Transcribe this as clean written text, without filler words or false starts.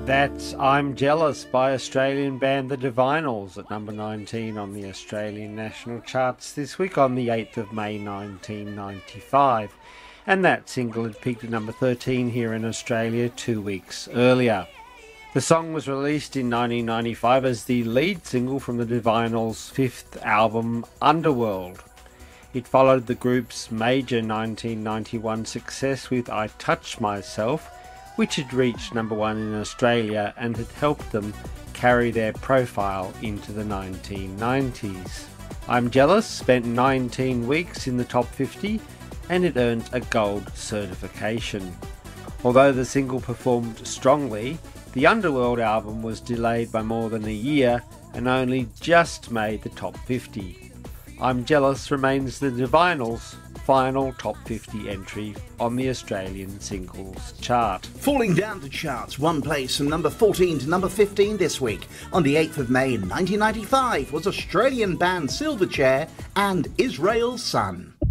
That's I'm Jealous by Australian band The Divinals at number 19 on the Australian national charts this week on the 8th of May 1995. And that single had peaked at number 13 here in Australia 2 weeks earlier. The song was released in 1995 as the lead single from The Divinals' fifth album, Underworld. It followed the group's major 1991 success with I Touch Myself, which had reached number 1 in Australia and had helped them carry their profile into the 1990s. I'm Jealous spent 19 weeks in the top 50 and it earned a gold certification. Although the single performed strongly, the Underworld album was delayed by more than a year and only just made the top 50. I'm Jealous remains the Divinals' final top 50 entry on the Australian singles chart. Falling down the charts, one place from number 14 to number 15 this week. On the 8th of May 1995 was Australian band Silverchair and Israel's Son.